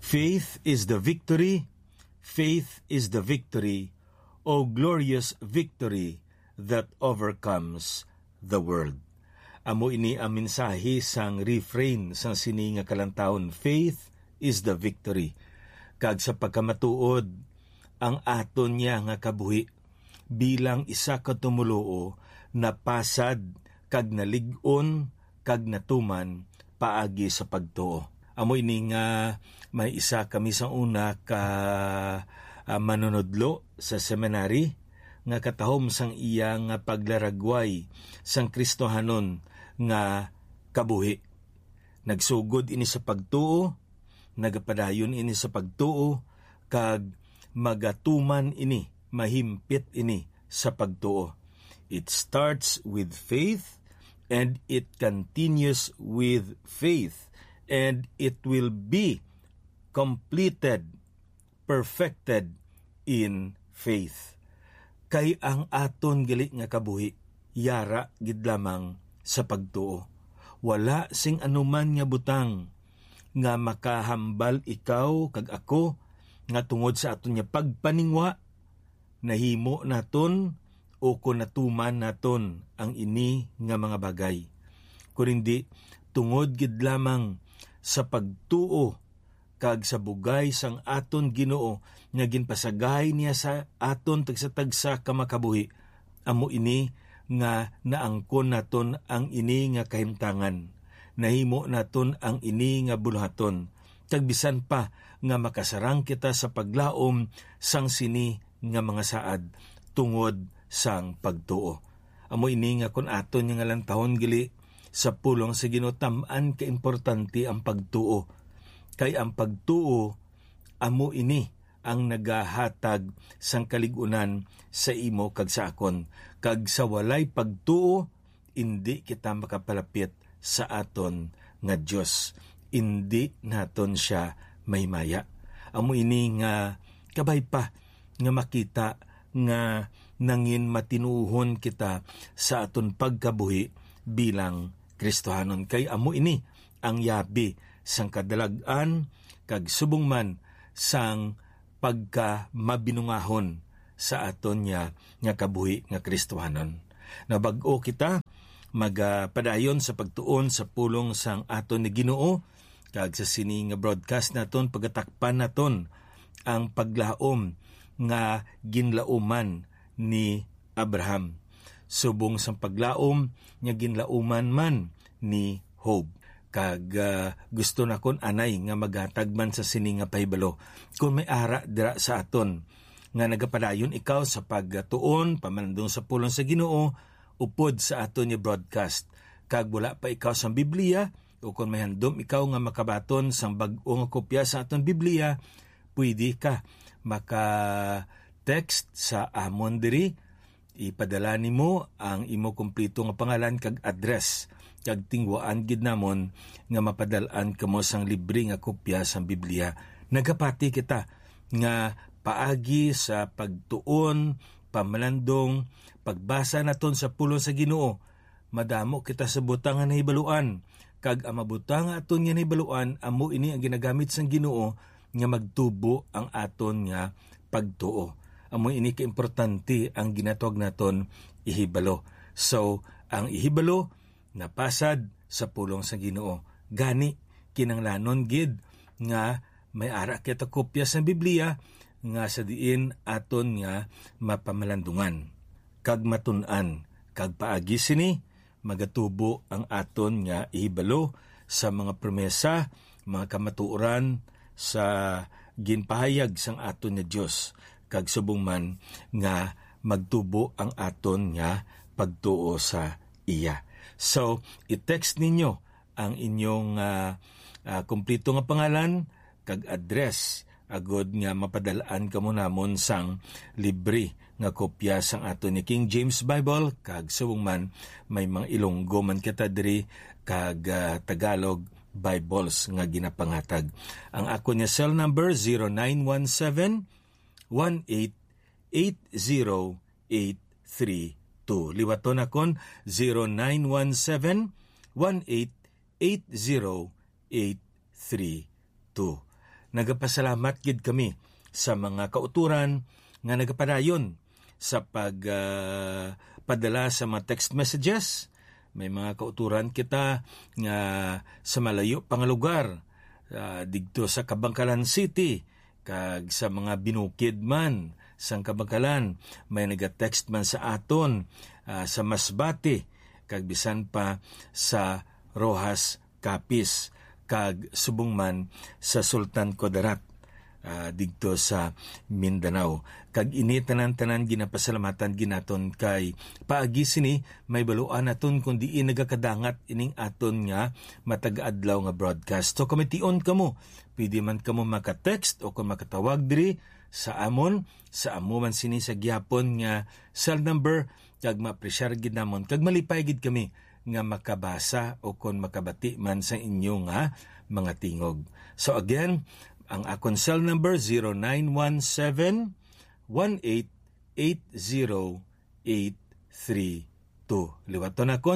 Faith is the victory, faith is the victory, O glorious victory that overcomes the world. Amo ini ang mensahe sang refrain sang sini nga kalantawon, faith is the victory. Kag sa pagkamatuod, ang aton niya nga kabuhi bilang isa ka tumuluo na pasad kag nalig-on kag natuman paagi sa pagtuo. Amo ini nga may isa kami sa una ka manunodlo sa seminary nga katahom sang iya nga paglaragway sang Kristohanon nga kabuhi. Nagsugod ini sa pagtuo, nagapadayon ini sa pagtuo, kag magatuman ini, mahimpit ini sa pagtuo. It starts with faith and it continues with faith and it will be completed, perfected in faith. Kay ang aton gali nga kabuhi, yara gid lamang sa pagtuo. Wala sing anuman nga butang nga makahambal ikaw kag ako nga tungod sa aton nga pagpaningwa, nahimo naton o kung natuman naton ang ini nga mga bagay. Kung hindi, tungod gid lamang sa pagtuo kag sa bugay sang aton Ginoo nga ginpasagay niya sa aton tagsa-tagsa ka makabuhi. Amo ini nga naangkon naton ang ini nga kahimtangan. Nahimo naton ang ini nga buluhaton. Tagbisan pa nga makasarang kita sa paglaom sang sini nga mga saad tungod sang pagtuo. Amo ini nga kun aton nga lantahon gili sa pulong sa Ginoo, tam-an ka importante ang pagtuo. Kay ang pagtuo, amo ini ang nagahatag sang kaligunan sa imo kag sa akon. Kag sa walay pagtuo, hindi kita makapalapit sa aton nga Dios. Hindi naton siya maymaya. Amo ini nga kabay pa nga makita nga nangin matinuhon kita sa aton pagkabuhi bilang Kristohanon. Kay amo ini ang yabi sang kadalagan kag subong man sang pagka mabinungahon sa aton nga kabuhi nga Kristohanon. Nabag-o kita magpadayon sa pagtuon sa pulong sang aton ni Ginoo kag sa sini nga broadcast naton pagatakpan naton ang paglaom nga ginlauman ni Abraham. Subong sang paglaom nga ginlauman man ni Job. Kag gusto na kon anay nga maghatag man sa sini nga pahibalo. Kung may ara dira sa aton nga nagapadayon ikaw sa pagtuon pamalandong sa pulong sa Ginoo upod sa aton ni broadcast. Kag wala pa ikaw sa Biblia o kung may handom ikaw nga makabaton sang bag-o nga kopya sa aton Biblia, pwede ka maka-text sa amon diri. Ipadala nimo ang imo kumpleto nga pangalan kag address. Kag tingwaan gid namon nga mapadalaan kamo sang libre nga kopya sang Biblia. Nagapati kita nga paagi sa pagtuon, pamalandong, pagbasa naton sa pulong sa Ginoo. Madamo kita sa butang nga nahibaluan. Kag ang mabutang aton nga nahibaluan, amo ini ang ginagamit sang Ginoo nga magtubo ang aton nga pagtuo. Amo ini ka-importante ang ginatawag naton ihibalo. So, ang ihibalo napasad sa pulong sa Ginoo. Gani kinanglanon gid nga may ara kita kopya sa Biblia nga sa diin aton nga mapamalandungan. Kag matun-an, kag paagi sini magatubo ang aton nga ihibalo sa mga promesa, mga kamatuoran sa ginpahayag sang aton nga Dios. Kag subong man nga magtubo ang aton nga pagtuo sa iya. So, i-text ninyo ang inyong kumpleto nga pangalan kag address agod nga mapadalaan kamo namon sang libre nga kopya sang aton ni King James Bible kag subong man may mga Ilonggo man kita diri kag Tagalog Bibles nga ginapangatag. Ang ako niya cell number 0917-1880-832. Liwaton akon 0917-1880-832. nagapasalamat gid kami sa mga kauturan nga nagapadayon sa pagpadala sa mga text messages. May mga kauturan kita nga sa malayo pang lugar, dito sa Kabangkalan City, kag sa mga binukid man sang Kabangkalan, may nagatext man sa aton sa Masbate, kag bisan pa sa Rojas, Capiz, kag subong man sa Sultan Kudarat, dito sa Mindanao. Kag ini tanan-tanan ginapasalamatan ginaton kay paagi sini may baluan naton kundi nagakadangat ining aton nga matag-adlaw nga broadcast. So kamitiun kamo, pwede man kamo maka-text o kung makatawag diri sa amon, sa amo man sini sa gyapon nga cell number, kag ma-appreciate gid namon kag malipay gid kami nga makabasa o kung makabati man sa inyo nga mga tingog. So again, ang akong cell number 0917-1880-832. Liwaton akon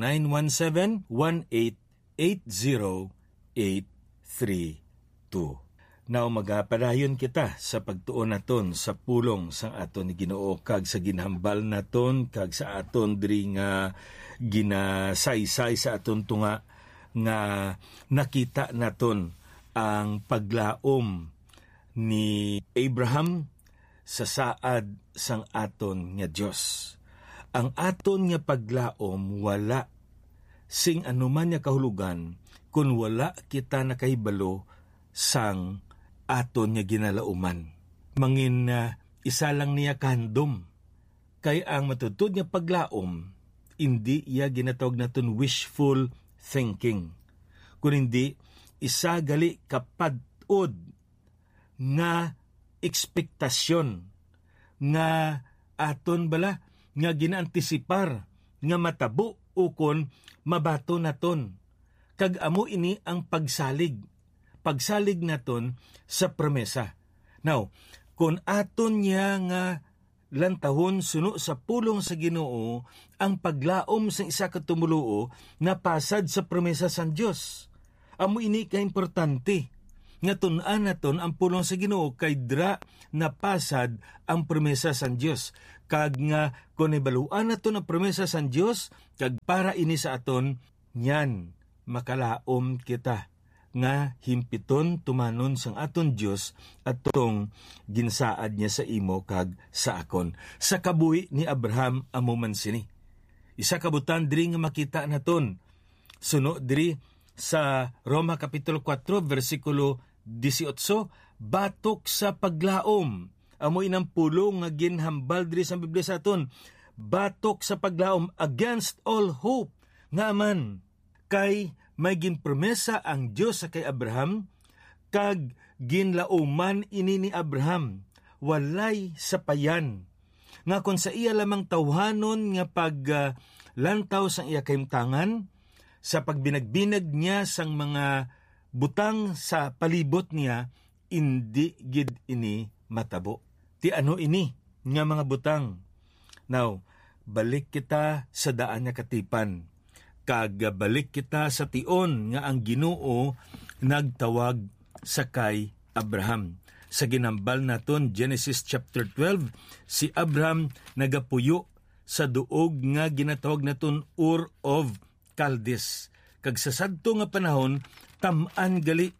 0917-1880-832. Now magapadayon kita sa pagtuon naton sa pulong sang aton ni Ginoo kag sa ginhambal naton kag sa aton diri nga ginasaysay sa aton tunga nga nakita naton ang paglaom ni Abraham sa saad sang aton nga Dios. Ang aton nga paglaom wala sing anuman nga kahulugan kung wala kita nakahibalo sang aton nga ginalauman. Mangin isa lang niya kahandom. Kay ang matutod nga paglaom, hindi iya ginatawag naton wishful thinking. Kung hindi, isa gali kapadod nga ekspektasyon nga aton bala nga ginaantisipar nga matabo ukon mabato naton. Kag amo ini ang pagsalig naton sa promesa. Now, kung aton niya nga lantahon suno sa pulong sa Ginoo ang paglaom sa isa ka tumuluo na pasad sa promesa sang Dios. Amo ini ka importante nga tun-an naton ang pulong sa Ginoo kay dra napasad ang promesa sang Dios. Kag nga kun ibaluan naton ang promesa sang Dios kag para ini sa aton, nyan makalaom kita nga himpiton tumanon sang aton Dios at tong ginsaad niya sa imo kag sa akon. Sa kabuhi ni Abraham amo man sini. Isa kabutan diri nga makita naton suno diri sa Roma Kapitulo 4, versikulo 18, batok sa paglaom. Amo inang pulong nga ginhambal diri sa Biblia sa aton. Batok sa paglaom against all hope. Nga man, kay may ginpromesa ang Dios sa kay Abraham, kag ginlauman ini ni Abraham. Walay sapayan. Nga kung sa iya lamang tawhanon nga paglantaw sang iya kahimtangan, sa pagbinagbinag niya sang mga butang sa palibot niya, indi gid ini matabo. Ti ano ini nga mga butang? Now, balik kita sa daan nga katipan. Kag balik kita sa tion nga ang Ginoo nagtawag sa kay Abraham. Sa ginambal naton Genesis chapter 12, si Abraham nagapuyo sa duog nga ginatawag naton Ur of Chaldees. Kag sa sadto nga panahon, tam-an gali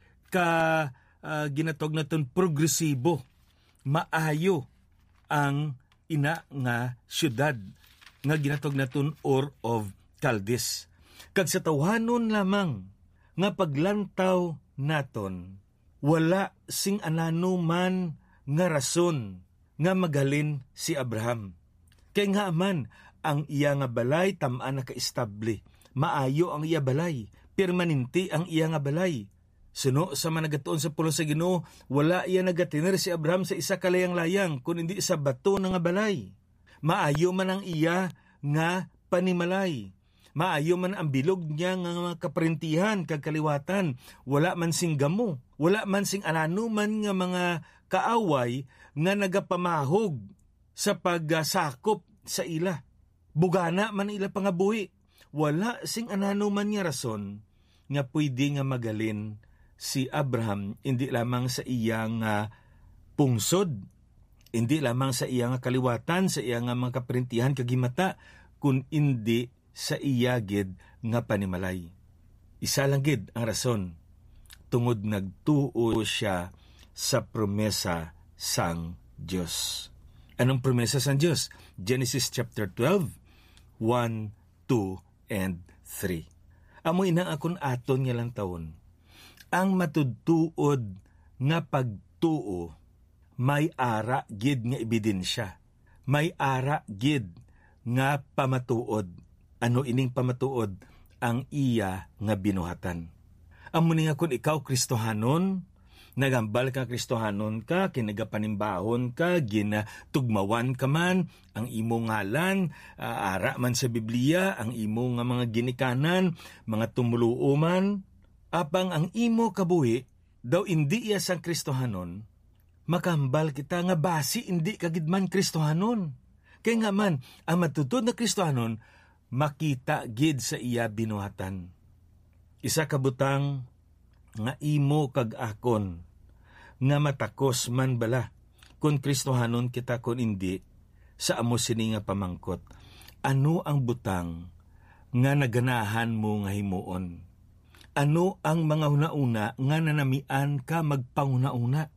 ka ginatawag naton progresibo, maayo ang ina nga syudad nga ginatawag naton Ur of Chaldees. Kag sa tawhanon lamang nga paglantaw naton, wala sing anano man nga rason nga magalin si Abraham. Kay nga man, ang iya nga balay tam-an naka-establi. Maayo ang iya balay, permanente ang iya nga balay. Suno sa managatuon sa pulong sa Ginoo, wala iya nagatiner si Abraham sa isa kalayang-layang, kun hindi sa bato nga balay. Maayo man ang iya nga panimalay. Maayo man ang bilog niya nga kaparintihan kag kaliwatan. Wala man sing gamo, wala man sing anano man nga mga kaaway nga nagapamahog sa pagsakop sa ila. Bugana man ila pangabuhi. Wala sing anano man nga rason nga pwede nga magalin si Abraham hindi lamang sa iyang pungsod, hindi lamang sa iyang kaliwatan, sa iyang mga kaprintihan kagimata, kun hindi sa iyagid nga panimalay. Isa lang gid ang rason, tungod nagtuo siya sa promesa sang Diyos. Anong promesa sang Diyos? Genesis chapter 12, 1, 2, and 3. Amoy na akon aton nga lang taon. Ang matudtuod nga pagtuo, may ara gid nga ebidensya. May ara gid nga pamatuod. Ano ining pamatuod? Ang iya nga binuhatan. Amo ni nga kun ikaw Kristohanon, nagambal ka Kristohanon ka, kinagapanimbaon ka, ginatugmawan ka man, ang imong ngalan, ara man sa Biblia, ang imong mga ginikanan, mga tumuluo man, apang ang imo kabuhi, daw hindi iya sang Kristohanon, makambal kita nga basi hindi kagidman Kristohanon. Kaya nga man, ang matutod na Kristohanon, makita gid sa iya binuhatan. Isa kabutang nga imo kag akon, nga matakos man bala, kung Kristohanon kita kung hindi, sa amo sini nga pamangkot. Ano ang butang nga naganahan mo nga himuon? Ano ang mga una-una nga nanamian ka magpanguna-una?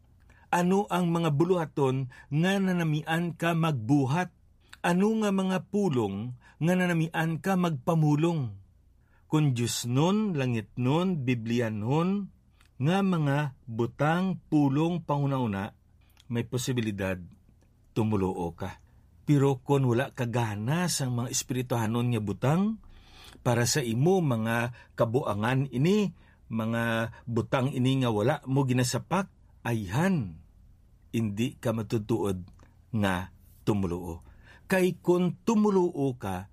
Ano ang mga buluhaton nga nanamian ka magbuhat? Ano nga mga pulong nga nanamian ka magpamulong? Kung Diyos nun, langit nun, Biblia nun, nga mga butang, pulong, panguna-una, may posibilidad tumuluo ka. Pero kung wala kagana sang mga espirituhanon nga butang, para sa imo mga kabuangan ini, mga butang ini nga wala mo ginasapak, ayhan, hindi ka matutuod nga tumuluo. Kay kung tumuluo ka,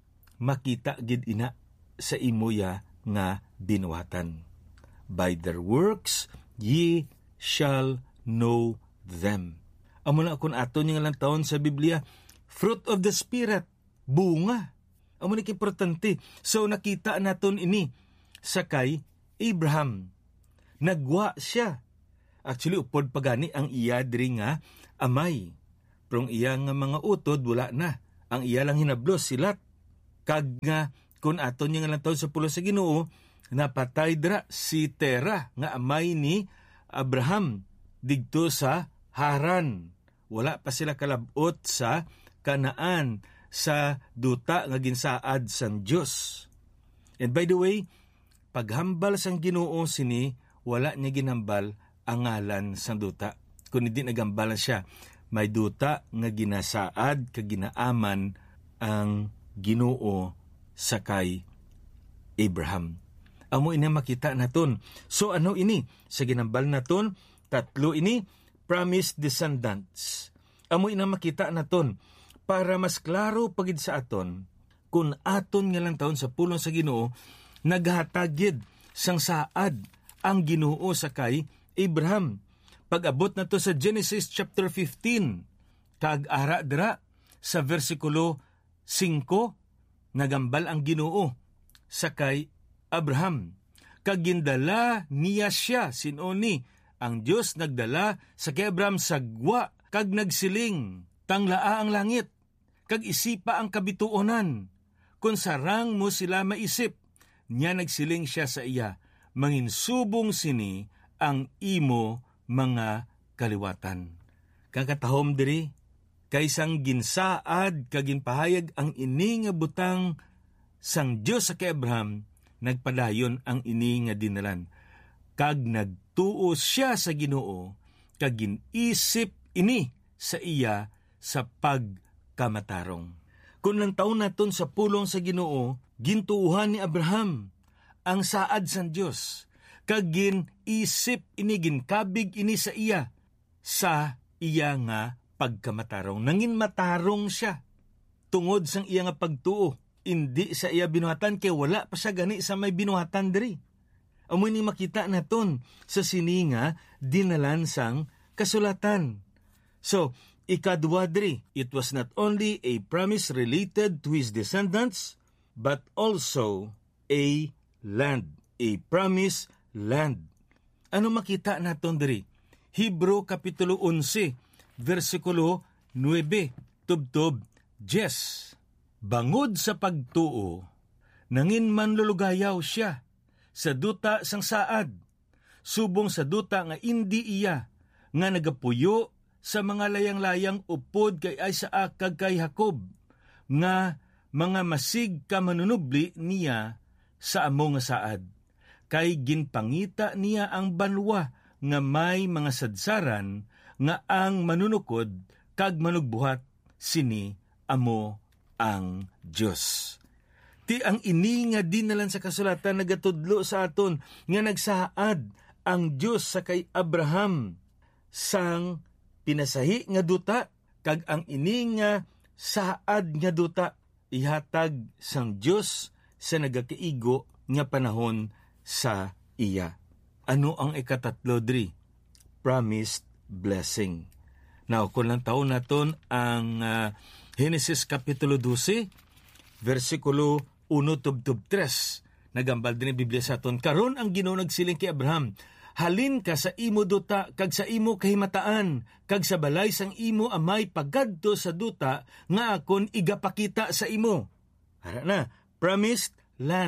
makita gid ina sa imoya nga binuhatan. By their works, ye shall know them. Amo na kung ato nga lang taon sa Biblia, fruit of the Spirit, bunga. Amo na importante. So nakita naton ini sa kay Abraham. Nagwa siya. Actually, upod pagani ang iya diri nga amay. Pero ang iya nga mga utod, wala na. Ang iya lang hinablos, silat. Kag nga, kung aton nga lang taon sa pulo sa Ginoo, napatay dira si Tera nga amay ni Abraham digto sa Haran. Wala pa sila kalabot sa Kanaan, sa duta nga ginsaad sang Dios. And by the way, paghambal sang Ginoo sini, wala niya ginhambal ang ngalan sang duta. Kung hindi nagambalan siya, may duta nga ginasaad kag ginaaman ang Ginoo sa kay Abraham. Amo ini makita naton. So ano ini? Sa ginambal naton, tatlo ini, promised descendants. Amo ini makita naton para mas klaro pagid sa aton kung aton nga lang taon sa pulong sa Ginoo naghatagid sang saad ang Ginoo sa kay Abraham. Pag-abot na to sa Genesis chapter 15, kag-ara dira sa versikulo 5, nagambal ang Ginoo sa kay Abraham. Kagindala niya siya, sinoni, ang Diyos nagdala sa kay Abraham sagwa, kag nagsiling, tanglaa ang langit, kag isipa ang kabituonan. Kung sarang mo sila maisip, niya nagsiling siya sa iya, manginsubong sini ang imo mga kaliwatan. Kakatahom diri, kaysang ginsaad kaginpahayag ang ini nga butang sang Diyos sa kay Abraham, nagpadayon ang ini nga dinalan. Kag nagtuo siya sa Ginoo, kag ginisip ini sa iya sa pagkamatarong. Kung lang taon naton sa pulong sa Ginoo, gintuuhan ni Abraham ang saad sang Diyos, kag ginisip ini, ginkabig ini sa iya nga pagkamatarong. Nangin matarong siya tungod sang iya nga pagtuo, hindi sa iya binuhatan, kay wala pa siya gani sa may binuhatan diri. Amoy ni makita naton sa sininga dinalan sang kasulatan. So, ikadwa diri, it was not only a promise related to his descendants, but also a land, a promised land. Ano makita naton diri? Hebro Kapitulo 11, versikulo 9, tubtob 10. Bangod sa pagtuo, nangin man lulugayaw siya sa duta sang saad, subong sa duta nga indi iya, nga nagapuyo sa mga layang-layang upod kay Isaac kag kay Jacob, nga mga masig ka manunubli niya sa amo nga saad. Kay ginpangita niya ang banwa nga may mga sadsaran nga ang manunukod kag manugbuhat sini amo ang Dios. Ti ang ini nga dinalan sa kasulatan nagatudlo sa aton nga nagsaad ang Dios sa kay Abraham sang pinasahi nga duta, kag ang ini nga saad nga duta ihatag sang Dios sa nagakaigo nga panahon sa iya. Ano ang ikatatlo diri? Promised blessing. Now, kung lang taon naton ang Genesis Kapitulo 12, versikulo 1-3. Nagambal din ang Biblia sa aton. Karon ang Ginoo nagsiling kay Abraham, halin ka sa imo duta kag sa imo kahimataan, kag sa balay sang imo amay pagadto sa duta nga akon igapakita sa imo. Ara na, promised land.